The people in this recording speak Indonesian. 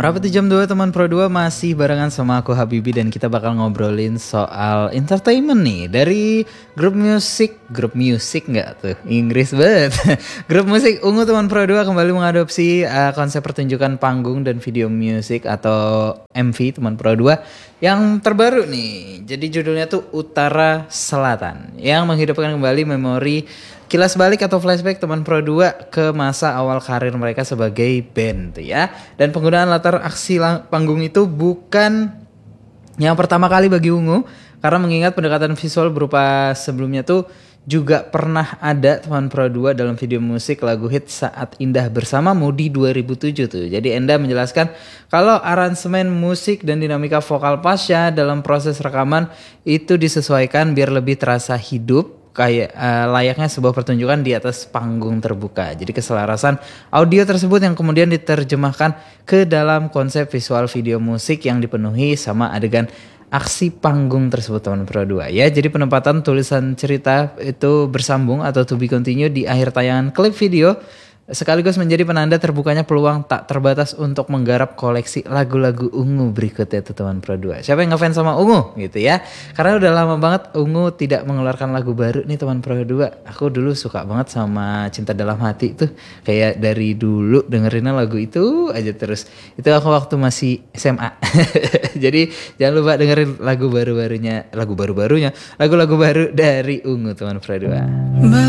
Merapat di jam 2 teman Pro 2 masih barengan sama aku Habibi dan kita bakal ngobrolin soal entertainment nih. Dari grup musik nggak tuh? Inggris banget. Grup musik Ungu teman Pro 2 kembali mengadopsi konsep pertunjukan panggung dan video musik atau MV teman Pro 2 yang terbaru nih. Jadi judulnya tuh Utara Selatan yang menghidupkan kembali memori kilas balik atau flashback teman Pro 2 ke masa awal karir mereka sebagai band tuh ya. Dan penggunaan latar aksi panggung itu bukan yang pertama kali bagi Ungu, karena mengingat pendekatan visual berupa sebelumnya tuh juga pernah ada teman Pro 2 dalam video musik lagu hit Saat Indah Bersamamu di 2007 tuh. Jadi Enda menjelaskan kalau aransemen musik dan dinamika vokal Pasha dalam proses rekaman itu disesuaikan biar lebih terasa hidup, kayak layaknya sebuah pertunjukan di atas panggung terbuka. Jadi keselarasan audio tersebut yang kemudian diterjemahkan ke dalam konsep visual video musik yang dipenuhi sama adegan aksi panggung tersebut teman Pro 2 ya. Jadi penempatan tulisan cerita itu bersambung atau to be continue di akhir tayangan klip video sekaligus menjadi penanda terbukanya peluang tak terbatas untuk menggarap koleksi lagu-lagu Ungu berikutnya tuh teman Pro 2. Siapa yang ngefans sama Ungu gitu ya? Karena udah lama banget Ungu tidak mengeluarkan lagu baru nih teman Pro 2. Aku dulu suka banget sama Cinta Dalam Hati tuh. Kayak dari dulu dengerinnya lagu itu aja terus. Itu aku waktu masih SMA. Jadi jangan lupa dengerin lagu baru-barunya, lagu-lagu baru dari Ungu teman Pro 2.